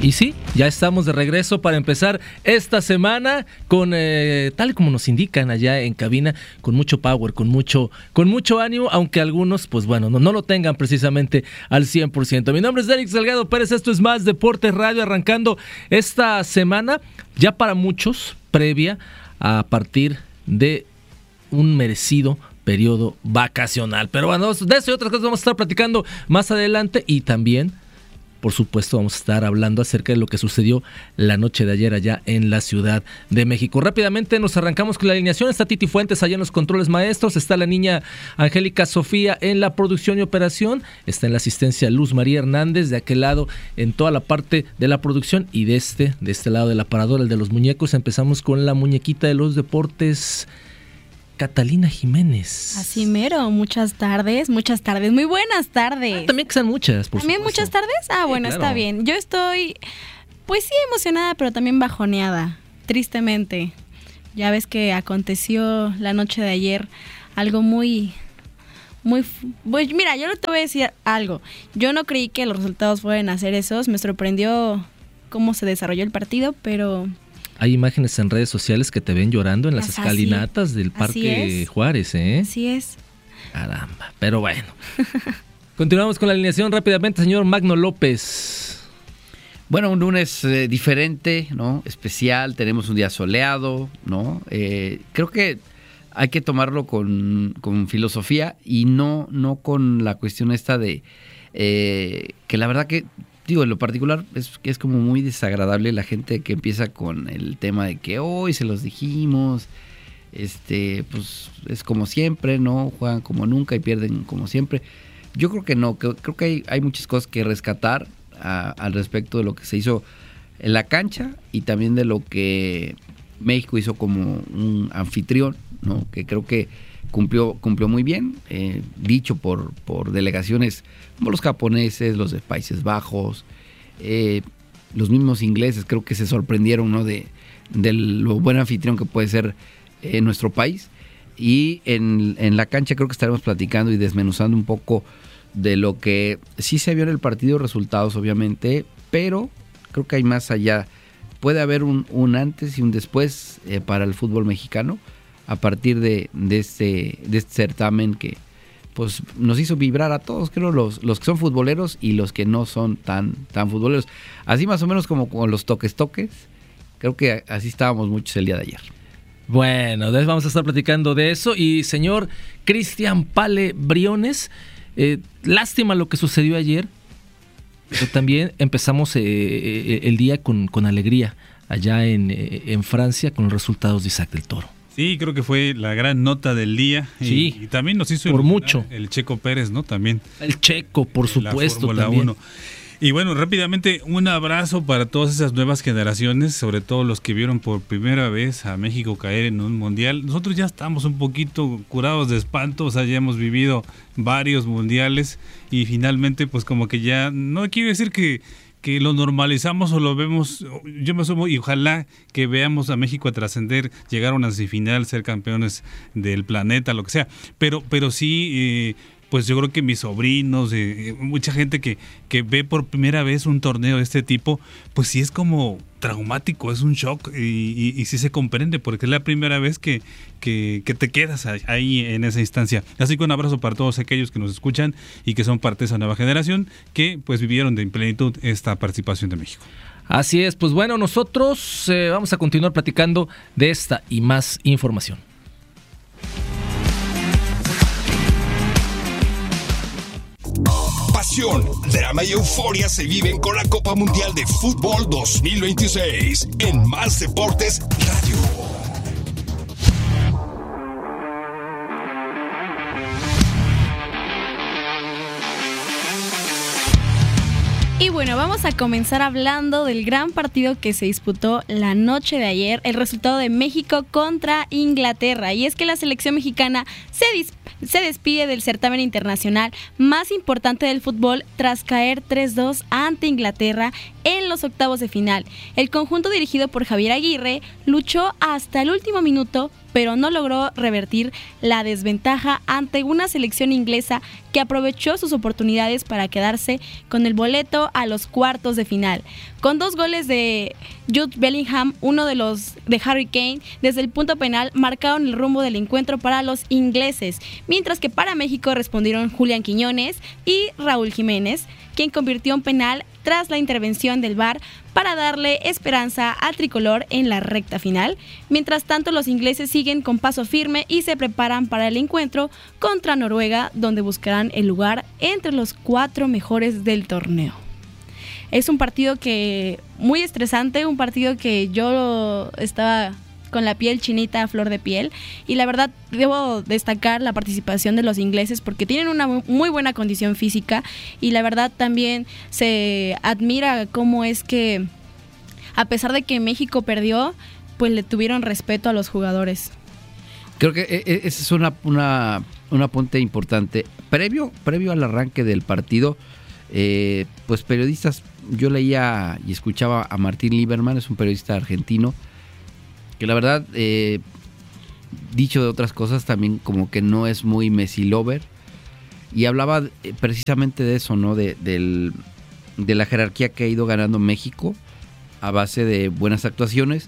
Y sí, ya estamos de regreso para empezar esta semana con, tal y como nos indican allá en cabina, con mucho power, con mucho ánimo, aunque algunos, pues bueno, no lo tengan precisamente al 100%. Mi nombre es Derek Salgado Pérez, esto es Más Deportes Radio, arrancando esta semana, ya para muchos, previa a partir de un merecido periodo vacacional. Pero bueno, de eso y otras cosas vamos a estar platicando más adelante y también, por supuesto, vamos a estar hablando acerca de lo que sucedió la noche de ayer allá en la Ciudad de México. Rápidamente nos arrancamos con la alineación. Está Titi Fuentes allá en los controles maestros. Está la niña Angélica Sofía en la producción y operación. Está en la asistencia Luz María Hernández, de aquel lado en toda la parte de la producción. Y de este lado del aparador, el de los muñecos, empezamos con la muñequita de los deportes, Catalina Jiménez. Así mero, muchas tardes, muy buenas tardes. También que sean muchas, por ¿También supuesto. muchas tardes? Bueno, claro. Está bien. Yo estoy, pues sí, emocionada, pero también bajoneada, tristemente. Ya ves que aconteció la noche de ayer algo muy, pues mira, yo te voy a decir algo. Yo no creí que los resultados fueran a ser esos. Me sorprendió cómo se desarrolló el partido, pero... Hay imágenes en redes sociales que te ven llorando en las escalinatas del Parque Juárez, ¿eh? Así es. Caramba, pero bueno. Continuamos con la alineación rápidamente, señor Magno López. Bueno, un lunes diferente, ¿no? Especial, tenemos un día soleado, ¿no? Creo que hay que tomarlo con filosofía y no con la cuestión esta de que la verdad que... Digo, en lo particular es como muy desagradable la gente que empieza con el tema de que hoy se los dijimos, pues es como siempre, ¿no? Juegan como nunca y pierden como siempre. Yo creo que no, creo que hay muchas cosas que rescatar al respecto de lo que se hizo en la cancha y también de lo que México hizo como un anfitrión, ¿no? Que creo que cumplió muy bien, dicho por delegaciones como los japoneses, los de Países Bajos, los mismos ingleses, creo que se sorprendieron, ¿no? de lo buen anfitrión que puede ser nuestro país. Y en la cancha creo que estaremos platicando y desmenuzando un poco de lo que sí se vio en el partido, resultados obviamente, pero creo que hay más allá. Puede haber un antes y un después para el fútbol mexicano a partir de este certamen que pues nos hizo vibrar a todos, creo, los que son futboleros y los que no son tan futboleros. Así más o menos como con los toques, creo que así estábamos muchos el día de ayer. Bueno, vamos a estar platicando de eso. Y señor Cristian Pale Briones, lástima lo que sucedió ayer, pero también empezamos el día con alegría allá en Francia con los resultados de Isaac del Toro. Sí, creo que fue la gran nota del día. Sí, y también nos hizo por mucho el Checo Pérez, ¿no? También. El Checo, por supuesto, la Fórmula también. 1. Y bueno, rápidamente, un abrazo para todas esas nuevas generaciones, sobre todo los que vieron por primera vez a México caer en un mundial. Nosotros ya estamos un poquito curados de espanto, o sea, ya hemos vivido varios mundiales y finalmente, pues como que ya, no quiero decir que lo normalizamos o lo vemos, yo me asumo y ojalá que veamos a México a trascender, llegar a una semifinal, ser campeones del planeta, lo que sea, pero sí, pues yo creo que mis sobrinos, mucha gente que ve por primera vez un torneo de este tipo, pues sí es como traumático, es un shock y sí se comprende porque es la primera vez que te quedas ahí en esa instancia. Así que un abrazo para todos aquellos que nos escuchan y que son parte de esa nueva generación que pues vivieron de plenitud esta participación de México. Así es, pues bueno, nosotros vamos a continuar platicando de esta y más información. Pasión, drama y euforia se viven con la Copa Mundial de Fútbol 2026 en Más Deportes Radio. Y bueno, vamos a comenzar hablando del gran partido que se disputó la noche de ayer, el resultado de México contra Inglaterra. Y es que la selección mexicana se despide del certamen internacional más importante del fútbol tras caer 3-2 ante Inglaterra en los octavos de final. El conjunto dirigido por Javier Aguirre luchó hasta el último minuto pero no logró revertir la desventaja ante una selección inglesa que aprovechó sus oportunidades para quedarse con el boleto a los cuartos de final. Con 2 goles de Jude Bellingham, uno de los de Harry Kane, desde el punto penal marcaron el rumbo del encuentro para los ingleses, mientras que para México respondieron Julián Quiñones y Raúl Jiménez, quien convirtió un penal tras la intervención del VAR para darle esperanza al tricolor en la recta final. Mientras tanto, los ingleses siguen con paso firme y se preparan para el encuentro contra Noruega, donde buscarán el lugar entre los 4 mejores del torneo. Es un partido que muy estresante, un partido que yo estaba con la piel chinita a flor de piel, y la verdad debo destacar la participación de los ingleses porque tienen una muy buena condición física, y la verdad también se admira cómo es que a pesar de que México perdió, pues le tuvieron respeto a los jugadores. Creo que ese es un apunte importante. Previo al arranque del partido, pues periodistas, yo leía y escuchaba a Martín Lieberman, es un periodista argentino, que la verdad, dicho de otras cosas, también como que no es muy Messi lover, y hablaba precisamente de eso, ¿no? De la jerarquía que ha ido ganando México a base de buenas actuaciones.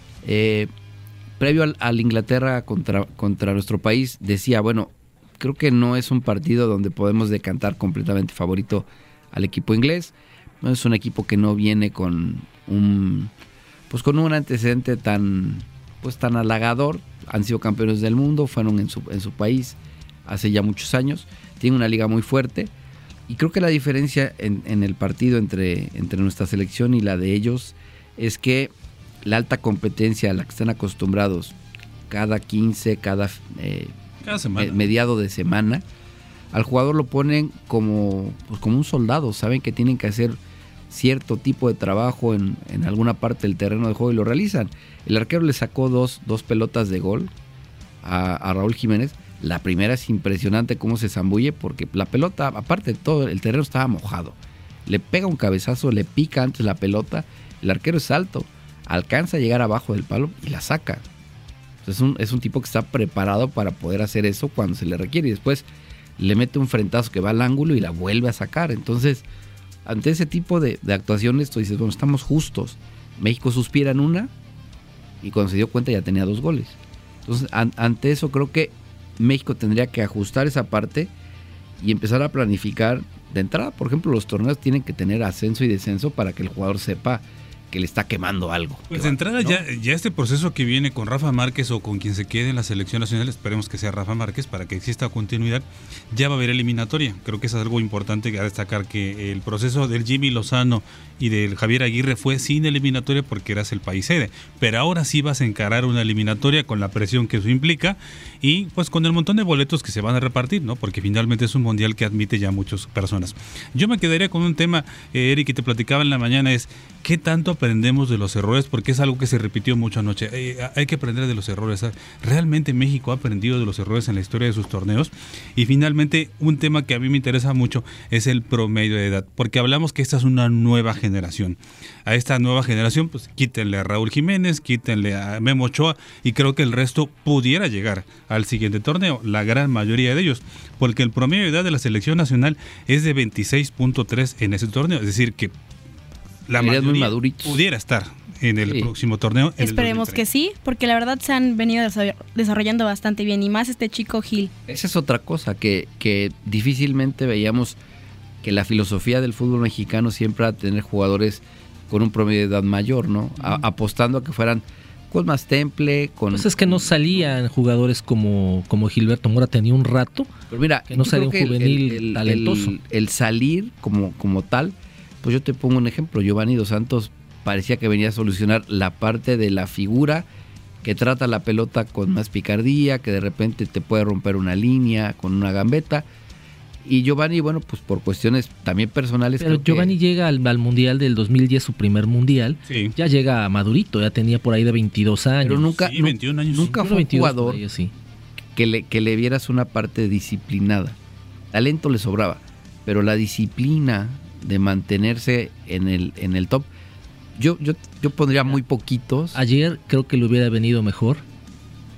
Previo al Inglaterra contra nuestro país, decía, bueno, creo que no es un partido donde podemos decantar completamente favorito al equipo inglés. No es un equipo que no viene con un antecedente tan halagador. Han sido campeones del mundo, fueron en su país hace ya muchos años. Tiene una liga muy fuerte, y creo que la diferencia en el partido entre nuestra selección y la de ellos es que la alta competencia a la que están acostumbrados cada 15, cada semana, mediado de semana, al jugador lo ponen como un soldado. Saben que tienen que hacer cierto tipo de trabajo en alguna parte del terreno de juego y lo realizan. El arquero le sacó dos pelotas de gol a Raúl Jiménez. La primera es impresionante cómo se zambulle, porque la pelota, aparte de todo, el terreno estaba mojado. Le pega un cabezazo, le pica antes la pelota. El arquero es alto, alcanza a llegar abajo del palo y la saca. Es un tipo que está preparado para poder hacer eso cuando se le requiere, y después le mete un frentazo que va al ángulo y la vuelve a sacar. Entonces, ante ese tipo de actuaciones, tú dices, bueno, estamos justos. México suspira en una, y cuando se dio cuenta ya tenía 2 goles. Entonces, ante eso creo que México tendría que ajustar esa parte y empezar a planificar de entrada. Por ejemplo, los torneos tienen que tener ascenso y descenso para que el jugador sepa que le está quemando algo. Pues de entrada, ¿no? ya este proceso que viene con Rafa Márquez o con quien se quede en la selección nacional, esperemos que sea Rafa Márquez para que exista continuidad, ya va a haber eliminatoria. Creo que es algo importante a destacar, que el proceso del Jimmy Lozano y del Javier Aguirre fue sin eliminatoria porque eras el país sede, pero ahora sí vas a encarar una eliminatoria con la presión que eso implica, y pues con el montón de boletos que se van a repartir, ¿no? Porque finalmente es un mundial que admite ya muchas personas. Yo me quedaría con un tema, Eric, que te platicaba en la mañana, es ¿qué tanto aprendemos de los errores? Porque es algo que se repitió mucho anoche. Hay que aprender de los errores. ¿Realmente México ha aprendido de los errores en la historia de sus torneos? Y finalmente, un tema que a mí me interesa mucho es el promedio de edad, porque hablamos que esta es una nueva generación. A esta nueva generación, pues quítenle a Raúl Jiménez, quítenle a Memo Ochoa, y creo que el resto pudiera llegar al siguiente torneo, la gran mayoría de ellos, porque el promedio de edad de la selección nacional es de 26.3 en ese torneo, es decir que la mayoría pudiera estar en el próximo torneo. Esperemos que sí, porque la verdad se han venido desarrollando bastante bien, y más este chico Gil. Esa es otra cosa, que difícilmente veíamos que la filosofía del fútbol mexicano siempre era tener jugadores con un promedio de edad mayor, ¿no? Apostando a que fueran con más temple, con... Pues es que no salían jugadores como Gilberto Mora, tenía un rato. Pero mira, que no salía un juvenil talentoso. El salir como tal, pues yo te pongo un ejemplo. Giovanni Dos Santos parecía que venía a solucionar la parte de la figura, que trata la pelota con más picardía, que de repente te puede romper una línea con una gambeta. Y Giovanni, bueno, pues por cuestiones también personales. Pero Giovanni llega al Mundial del 2010, su primer Mundial. Sí. Ya llega madurito, ya tenía por ahí de 22 años. Pero nunca, 21 años. Nunca fue un jugador ellos, sí, que le vieras una parte disciplinada. Talento le sobraba, pero la disciplina de mantenerse en el top, yo pondría muy poquitos. Ayer creo que le hubiera venido mejor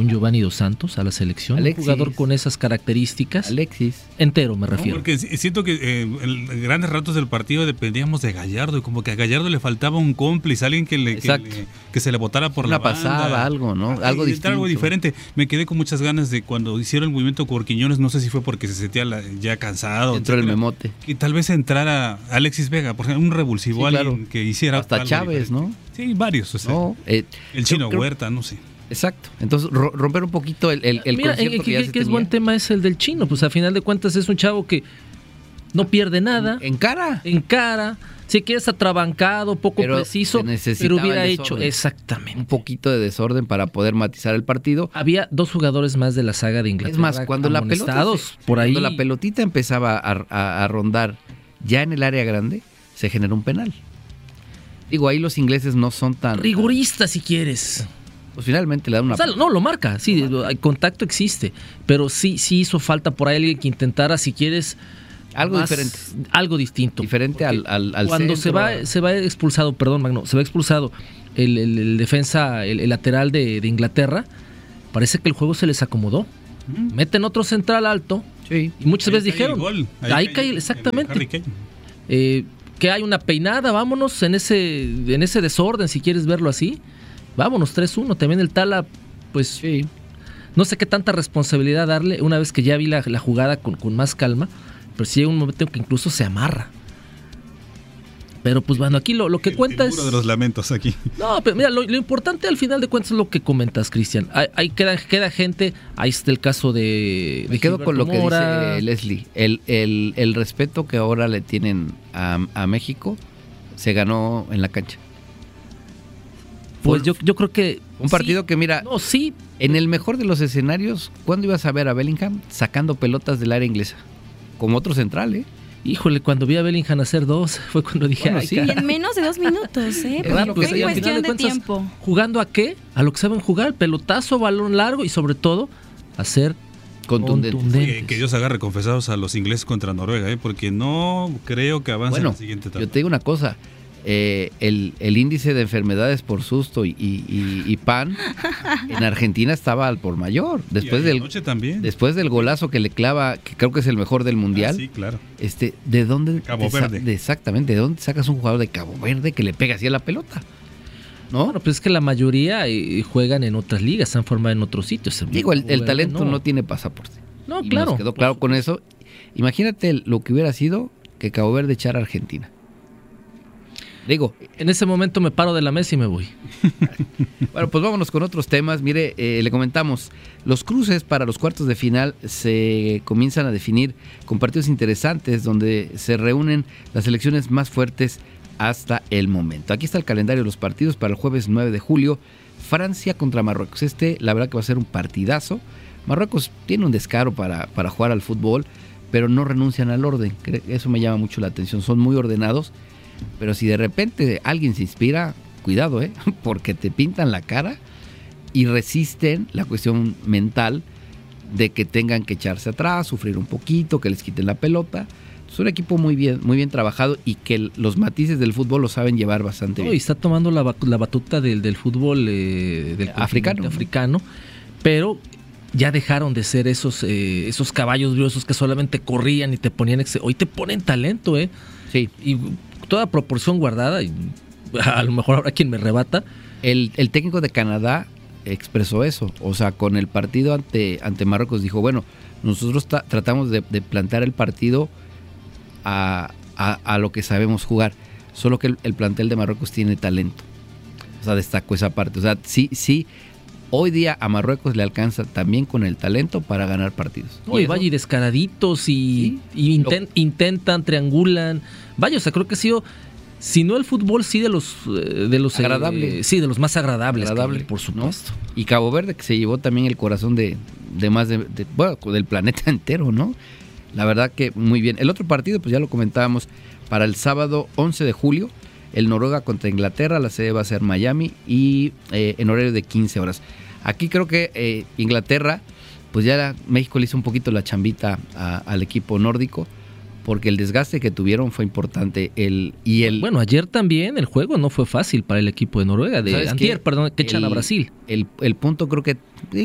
un Giovanni Dos Santos a la selección, Alexis. un jugador con esas características. Alexis. Entero me No, refiero. porque siento que en grandes ratos del partido dependíamos de Gallardo y como que a Gallardo le faltaba un cómplice, alguien que se le botara por Una la banda. pasada, algo, ¿no? Algo distinto. Algo diferente. Me quedé con muchas ganas de cuando hicieron el movimiento con Quiñones, no sé si fue porque se sentía ya cansado. Entró el etcétera, memote. y tal vez entrara Alexis Vega, por ejemplo, un revulsivo, Sí, alguien claro. que hiciera Hasta algo Chávez, diferente. ¿no? Sí, varios. O sea, No, el Chino creo- Huerta, no sé. Exacto. Entonces, romper un poquito el Mira, concierto que ya se que es tenía. buen tema es el del Chino, pues a final de cuentas es un chavo que no pierde nada, En cara. encara, si quieres atrabancado, poco Pero preciso, se necesitaba pero hubiera el hecho desorden. exactamente. Un poquito de desorden para poder matizar el partido. Había 2 jugadores más de la saga de Inglaterra Es más, cuando la amonestados pelota por ahí. cuando la pelotita empezaba a rondar ya en el área grande, se generó un penal. Digo, ahí los ingleses no son tan rigorista si quieres. Pues finalmente le dan una O sea, no, lo marca, sí, el contacto existe, pero sí hizo falta por ahí alguien que intentara, si quieres, algo más- diferente. algo distinto. Diferente Porque al cuando centro. se va expulsado, perdón, Magno, se va expulsado el defensa, el lateral de Inglaterra, parece que el juego se les acomodó. Meten otro central alto Sí. y muchas Ahí veces cae el dijeron, gol, ahí cae el de Harry exactamente. Kane. Que hay una peinada, vámonos en ese desorden, si quieres verlo así. Vámonos, 3-1. También el Tala, pues, Sí. no sé qué tanta responsabilidad darle una vez que ya vi la jugada con más calma, pero sí llega un momento en que incluso se amarra. Pero pues bueno, aquí lo que cuenta El es... muro de los lamentos aquí. No, pero mira, lo importante al final de cuentas es lo que comentas, Cristian. Ahí queda gente, ahí está el caso de Me quedo con lo que Mora. dice Leslie. El respeto que ahora le tienen a México se ganó en la cancha. Pues yo creo que... Un partido que, mira, No, sí, en el mejor de los escenarios, ¿cuándo ibas a ver a Bellingham sacando pelotas del área inglesa? Como otro central, ¿eh? híjole, cuando vi a Bellingham hacer 2, fue cuando dije, Bueno, ay, sí. Y caray. en menos de 2 minutos, ¿eh? Claro, Fue pues, y al cuestión final de cuentas, tiempo. ¿jugando a qué? A lo que saben jugar, pelotazo, balón largo y sobre todo, hacer Contundente. contundentes. Que Dios agarre confesados a los ingleses contra Noruega, porque no creo que avancen Bueno, al siguiente etapa. yo te digo una cosa. El índice de enfermedades por susto y pan en Argentina estaba al por mayor. Después Y del, anoche también. después del golazo que le clava, que creo que es el mejor del mundial. Ah, sí, claro. ¿De dónde? Cabo Verde. Exactamente, ¿de dónde sacas un jugador de Cabo Verde que le pega así a la pelota? ¿No? Bueno, pues es que la mayoría juegan en otras ligas, se han formado en otros sitios. Digo, el Verde talento no tiene pasaporte. No, Y claro. nos quedó claro con eso. Imagínate lo que hubiera sido que Cabo Verde echara a Argentina. Digo, En ese momento me paro de la mesa y me voy. bueno, pues vámonos con otros temas. Mire, le comentamos, los cruces para los cuartos de final se comienzan a definir con partidos interesantes donde se reúnen las selecciones más fuertes hasta el momento. Aquí está el calendario de los partidos para el jueves 9 de julio. Francia contra Marruecos. La verdad que va a ser un partidazo. Marruecos tiene un descaro para jugar al fútbol, pero no renuncian al orden. Eso me llama mucho la atención. Son muy ordenados. Pero si de repente alguien se inspira, cuidado, porque te pintan la cara y resisten la cuestión mental de que tengan que echarse atrás, sufrir un poquito, que les quiten la pelota. Es un equipo muy bien trabajado y que los matices del fútbol lo saben llevar bastante No, y bien. está tomando la batuta del fútbol del Africano, continente africano, pero ya dejaron de ser esos caballos briosos que solamente corrían y te ponían... Hoy te ponen talento, Sí, y toda proporción guardada, y a lo mejor habrá quien me rebata. el técnico de Canadá expresó eso. O sea, con el partido ante Marruecos dijo, bueno, nosotros tratamos de plantear el partido a lo que sabemos jugar. Solo que el plantel de Marruecos tiene talento. O sea, destacó esa parte. O sea, sí, hoy día a Marruecos le alcanza también con el talento para ganar partidos. No, y eso- vaya, y descaraditos, Sí. y intentan, triangulan. Vaya, o sea, creo que ha sido, si no el fútbol, sí de los Agradable. sí, de los más agradables, Agradable, por supuesto. ¿no? Y Cabo Verde, que se llevó también el corazón de más bueno, del planeta entero, ¿no? La verdad que muy bien. El otro partido, pues ya lo comentábamos, para el sábado 11 de julio, el Noruega contra Inglaterra, la sede va a ser Miami y en horario de 15 horas. Aquí creo que Inglaterra, pues ya México le hizo un poquito la chambita al equipo nórdico, porque el desgaste que tuvieron fue importante. Bueno, ayer también el juego no fue fácil para el equipo de Noruega, ¿Sabes qué? que echan a Brasil. El punto creo que, digo,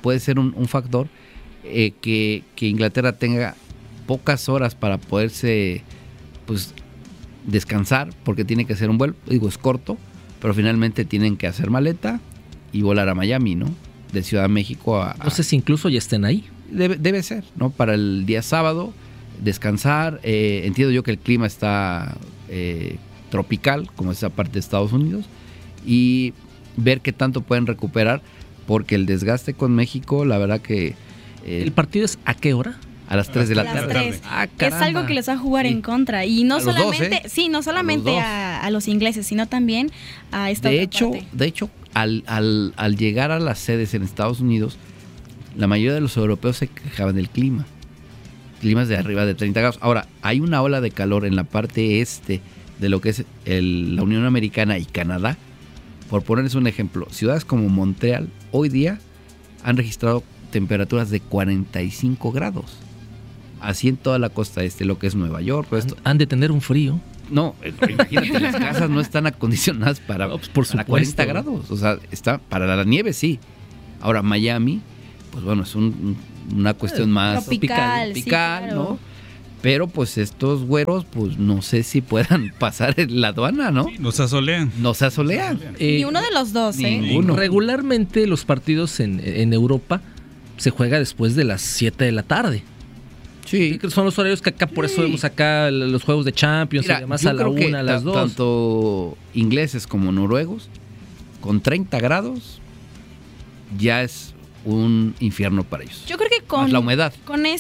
puede ser un factor que Inglaterra tenga pocas horas para poderse pues descansar, porque tiene que hacer un vuelo, digo, es corto, pero finalmente tienen que hacer maleta y volar a Miami, ¿no? De Ciudad de México a... No sé si incluso ya estén ahí. Debe ser, ¿no? Para el día sábado, descansar. Entiendo yo que el clima está tropical, como es esa parte de Estados Unidos, y ver qué tanto pueden recuperar, porque el desgaste con México, la verdad que... ¿El partido es a qué hora? A las 3 de la A las tarde. 3. Ah, Es caramba. algo que les va a jugar en contra. Y no A los solamente, dos, sí, no solamente dos. a los ingleses, sino también a esta De otra parte. hecho, al llegar a las sedes en Estados Unidos, la mayoría de los europeos se quejaban del clima. Climas de arriba de 30 grados. Ahora, hay una ola de calor en la parte este de lo que es la Unión Americana y Canadá. Por ponerles un ejemplo, ciudades como Montreal hoy día han registrado temperaturas de 45 grados. Así en toda la costa este, lo que es Nueva York. Pues esto. Han de tener un frío. No, imagínate, las casas no están acondicionadas para, No, pues, por para supuesto. 40 grados. O sea, está para la nieve, sí. Ahora, Miami, pues bueno, es una cuestión más Tropical, sí, claro. ¿no? Pero pues estos güeros, pues no sé si puedan pasar en la aduana, ¿no? Sí, nos asolean. Nos asolean. Ni uno de los dos, ¿eh? Ninguno. Regularmente los partidos en Europa se juega después de las 7 de la tarde. Sí. Son los horarios que acá, por eso vemos acá los juegos de Champions Mira, y demás yo a la creo que 1, a las 2. Tanto ingleses como noruegos, con 30 grados, ya es un infierno para ellos. Yo creo que Más la humedad.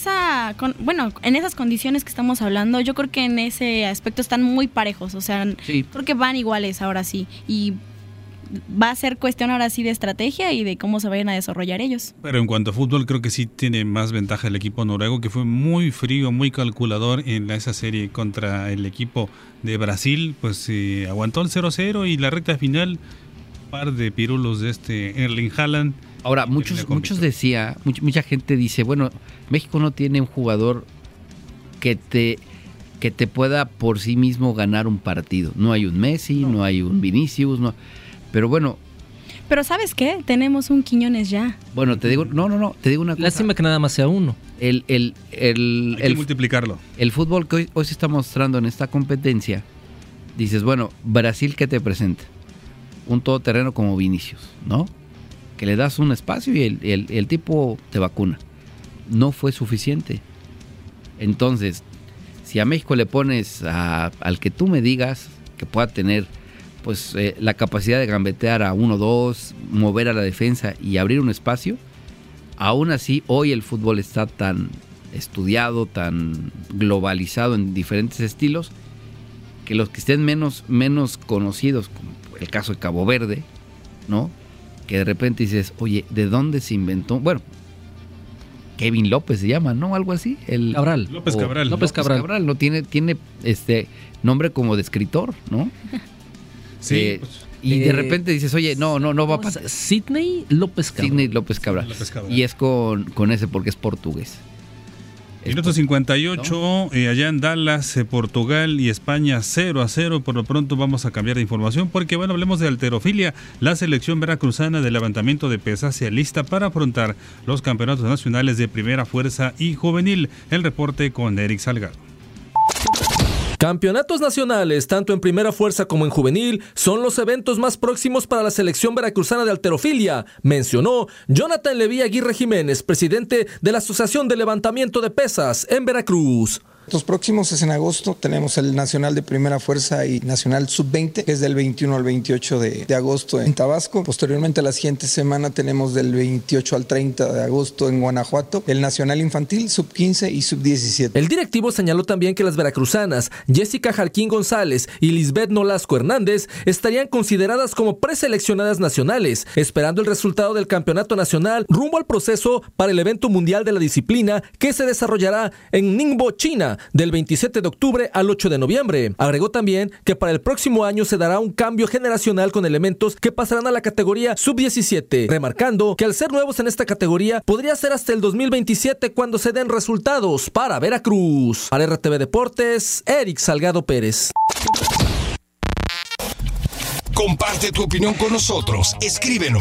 En esas condiciones que estamos hablando, yo creo que en ese aspecto están muy parejos, o sea, Sí. creo que van iguales ahora sí, y va a ser cuestión ahora sí de estrategia y de cómo se vayan a desarrollar ellos. Pero en cuanto a fútbol, creo que sí tiene más ventaja el equipo noruego, que fue muy frío, muy calculador en esa serie contra el equipo de Brasil. Pues aguantó el 0-0 y la recta final, par de pirulos de Erling Haaland. Ahora, Y termina con mucha gente dice, bueno, México no tiene un jugador que te pueda por sí mismo ganar un partido. No hay un Messi, no hay un Vinicius, no. Pero bueno, Pero ¿sabes qué? Tenemos un Quiñones ya. te digo, te digo una cosa. Lástima que nada más sea uno. Hay que multiplicarlo. El fútbol que hoy se está mostrando en esta competencia, dices, bueno, Brasil, ¿qué te presenta? Un todoterreno como Vinicius, ¿no? Que le das un espacio y el tipo te vacuna. No fue suficiente. Entonces, si a México le pones al que tú me digas que pueda tener pues la capacidad de gambetear a 1-2, mover a la defensa y abrir un espacio, aún así hoy el fútbol está tan estudiado, tan globalizado en diferentes estilos, que los que estén menos conocidos, como el caso de Cabo Verde, ¿no? Que de repente dices, oye, ¿de dónde se inventó? Bueno, Kevin López se llama, ¿no? Algo así. Cabral. López Cabral. López Cabral. ¿no? Tiene nombre como de escritor, ¿no? Sí. Y de repente dices, oye, no va a pasar. Sidney López Cabral. Sidney López Cabral. López Cabral. Y es con ese porque es portugués. Minuto 58, allá en Dallas, Portugal y España 0-0. Por lo pronto vamos a cambiar de información porque, bueno, hablemos de halterofilia. La selección veracruzana de levantamiento de pesas se alista para afrontar los campeonatos nacionales de primera fuerza y juvenil. El reporte con Eric Salgado. Campeonatos nacionales, tanto en primera fuerza como en juvenil, son los eventos más próximos para la selección veracruzana de halterofilia, mencionó Jonathan Leví Aguirre Jiménez, presidente de la Asociación de Levantamiento de Pesas en Veracruz. Los próximos es en agosto, tenemos el Nacional de Primera Fuerza y Nacional Sub-20, que es del 21 al 28 de agosto en Tabasco. Posteriormente, la siguiente semana tenemos del 28 al 30 de agosto en Guanajuato, el Nacional Infantil, Sub-15 y Sub-17. El directivo señaló también que las veracruzanas Jessica Jarquín González y Lisbeth Nolasco Hernández estarían consideradas como preseleccionadas nacionales, esperando el resultado del campeonato nacional rumbo al proceso para el evento mundial de la disciplina que se desarrollará en Ningbo, China, del 27 de octubre al 8 de noviembre. Agregó también que para el próximo año se dará un cambio generacional con elementos que pasarán a la categoría sub-17, remarcando que al ser nuevos en esta categoría podría ser hasta el 2027 cuando se den resultados para Veracruz. Para RTV Deportes, Eric Salgado Pérez. Comparte tu opinión con nosotros. Escríbenos